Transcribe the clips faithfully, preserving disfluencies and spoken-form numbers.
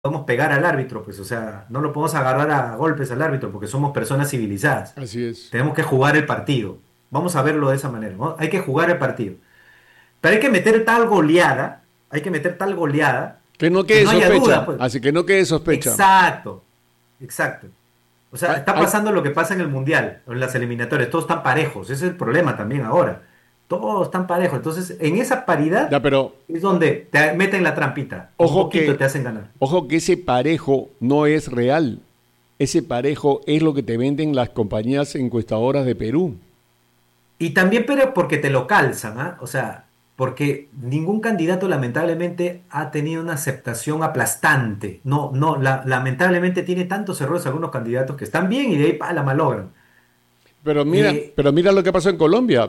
podemos pegar al árbitro, pues, o sea, no lo podemos agarrar a golpes al árbitro porque somos personas civilizadas. Así es. Tenemos que jugar el partido. Vamos a verlo de esa manera, ¿no? Hay que jugar el partido. Pero hay que meter tal goleada, hay que meter tal goleada Que no que quede no haya duda, sospecha. pues. Así que no quede sospecha. Exacto, exacto. O sea, Hay, está hay- pasando lo que pasa en el Mundial, o en las eliminatorias, todos están parejos, ese es el problema también ahora. Todos están parejos. Entonces, en esa ya, paridad pero es donde te meten la trampita, un ojo poquito te que, hacen ganar. ojo que ese parejo no es real. Ese parejo es lo que te venden las compañías encuestadoras de Perú. Y también, pero porque te lo calzan, ¿ah? O sea, porque ningún candidato lamentablemente ha tenido una aceptación aplastante. No, no, la- lamentablemente tiene tantos errores algunos candidatos que están bien y de ahí pa, la malogran. Pero mira, Eh, pero mira lo que pasó en Colombia.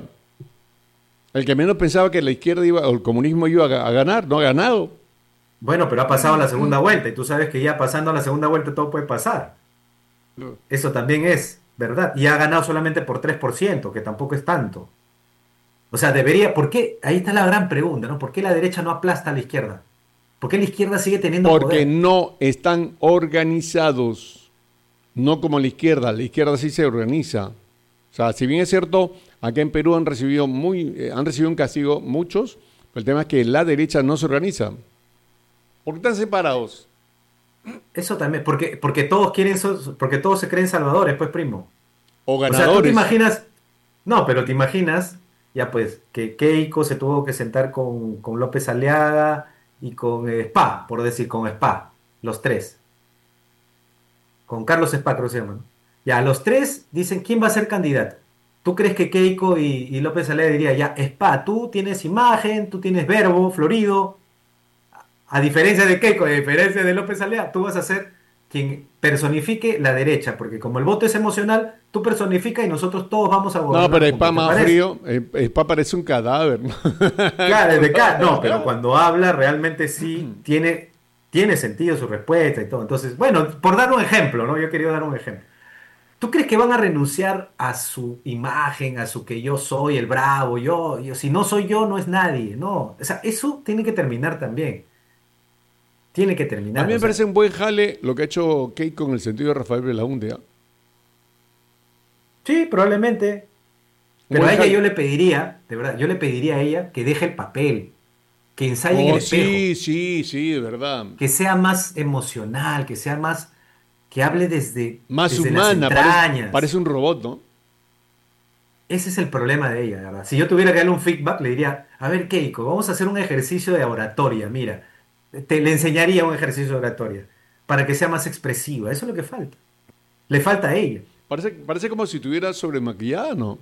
El que menos pensaba que la izquierda iba, o el comunismo iba a, ga- a ganar, no ha ganado. bueno, pero ha pasado la segunda vuelta y tú sabes que ya pasando a la segunda vuelta todo puede pasar. Eso también es verdad. Y ha ganado solamente por tres por ciento que tampoco es tanto. O sea, debería, ¿por qué? Ahí está la gran pregunta, ¿no? ¿Por qué la derecha no aplasta a la izquierda? ¿Por qué la izquierda sigue teniendo Porque poder? no están organizados. No como la izquierda. La izquierda sí se organiza. O sea, si bien es cierto, acá en Perú han recibido muy, eh, han recibido un castigo muchos, pero el tema es que la derecha no se organiza. ¿Por qué están separados? Eso también, porque, porque todos quieren, so- porque todos se creen salvadores, pues, primo. O O sea, tú te ganadores. imaginas, no, pero te imaginas, ya pues, que Keiko se tuvo que sentar con, con López Aliaga y con eh, Spa, por decir, con Spa, los tres, con Carlos Spa, creo que se llama, ¿no? Ya, los tres dicen, ¿quién va a ser candidato? ¿Tú crees que Keiko y, y López Aliaga diría, ya, Spa, tú tienes imagen, tú tienes verbo, florido, a diferencia de Keiko, a diferencia de López Alea, tú vas a ser quien personifique la derecha, porque como el voto es emocional, tú personificas y nosotros todos vamos a No, gobernar pero Spa juntos, ¿te más parece? frío. eh, Spa parece un cadáver, ¿no? Claro, desde acá, no, pero cuando habla realmente sí tiene, tiene sentido su respuesta y todo. Entonces, bueno, por dar un ejemplo, ¿no? Yo quería dar un ejemplo. ¿Tú crees que van a renunciar a su imagen, a su que yo soy el bravo, yo, yo, si no soy yo, no es nadie? No, o sea, eso tiene que terminar también. Tiene que A mí terminar, o me parece sea. un buen jale lo que ha hecho Keiko en el sentido de Rafael Belaúnde. ¿Ah? Sí, probablemente. Un Pero buen a ella yo jale. le pediría, de verdad, yo le pediría a ella que deje el papel, que ensaye en el Oh, espejo, sí, sí, sí, de verdad. que sea más emocional, que sea más, que hable desde, Más desde las humana, parece, parece entrañas. un robot, ¿no? Ese es el problema de ella, de verdad. Si yo tuviera que darle un feedback, le diría, a ver, Keiko, vamos a hacer un ejercicio de oratoria, mira, te le enseñaría un ejercicio de oratoria para que sea más expresiva. Eso es lo que falta. Le falta a ella. Parece, parece como si tuviera sobremaquillada, ¿no?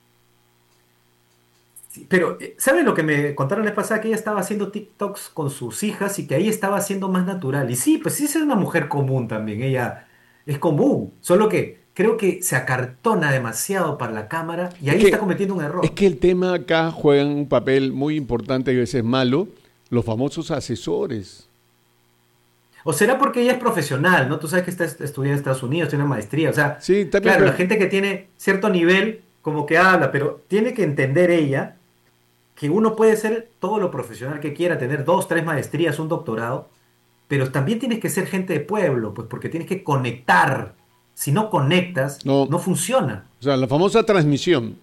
Sí, pero, eh, ¿saben lo que me contaron la vez pasada? Que ella estaba haciendo TikToks con sus hijas y que ahí estaba siendo más natural. Y sí, pues sí, es una mujer común también. Ella es común. Solo que creo que se acartona demasiado para la cámara y Es ahí está que, cometiendo un es error. que el tema acá juega un papel muy importante y a veces malo, los famosos asesores. O será porque ella es profesional, ¿no? Tú sabes que está est- estudiando en Estados Unidos, tiene una maestría. O sea, Sí, también, claro, la pero gente que tiene cierto nivel, como que habla, pero tiene que entender ella que uno puede ser todo lo profesional que quiera, tener dos, tres maestrías, un doctorado, pero también tienes que ser gente de pueblo, pues porque tienes que conectar. Si no conectas, no, no funciona. o sea, la famosa transmisión,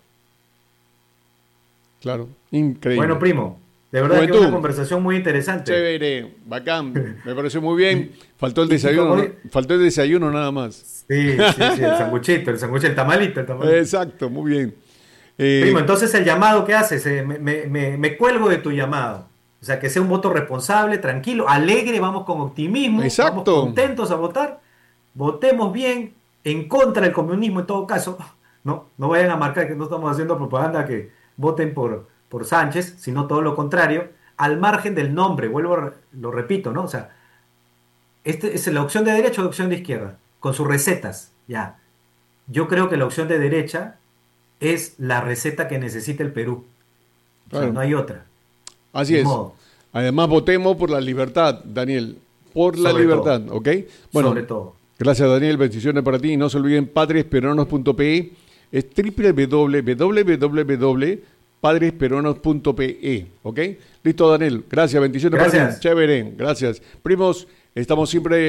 claro, Bueno, increíble. primo, de verdad que una Juventud, conversación muy interesante. chévere, bacán, me pareció muy bien. Y, Faltó el y, y desayuno, como... ¿no? Faltó el desayuno nada más. Sí, sí, sí, el sanguchito, el sanguchito, el tamalito, el tamalito. Exacto, muy bien. Primo, Eh, entonces el llamado que haces, eh, me, me- me- me cuelgo de tu llamado. O sea, que sea un voto responsable, tranquilo, alegre, vamos con optimismo, vamos exacto. contentos a votar, votemos bien, en contra del comunismo en todo caso. No, no vayan a marcar que no estamos haciendo propaganda que voten por, por Sánchez, sino todo lo contrario, al margen del nombre, vuelvo, a re- lo repito, ¿no? O sea, este es la opción de derecha o la opción de izquierda, con sus recetas, ya. Yo creo que la opción de derecha es la receta que necesita el Perú. O sea, Claro, no hay otra. así Ni es. modo. Además, votemos por la libertad, Daniel. Por la Sobre libertad, todo. ¿ok? Sobre Bueno, todo. gracias, Daniel. Bendiciones para ti. Y no se olviden, patriaesperanos punto pe. Es w w w punto padresperuanos punto pe, ¿ok? Listo, Daniel. Gracias, bendiciones. Gracias. Para ti. Chévere, gracias. Primos, estamos siempre